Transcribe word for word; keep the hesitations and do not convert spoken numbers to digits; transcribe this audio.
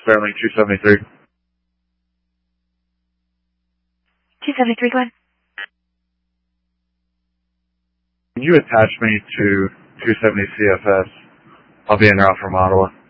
Starlink two seventy-three. two seventy-three, go ahead. Can you attach me to two seventy C F S? I'll be en route from Ottawa.